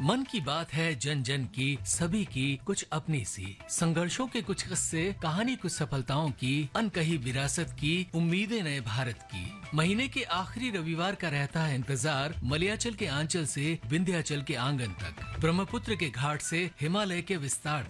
मन की बात है जन जन की, सभी की कुछ अपनी सी, संघर्षों के कुछ किस्से, कहानी कुछ सफलताओं की, अनकही विरासत की, उम्मीदें नए भारत की। महीने के आखिरी रविवार का रहता है इंतजार, मलयाचल के आंचल से विंध्याचल के आंगन तक, ब्रह्मपुत्र के घाट से हिमालय के विस्तार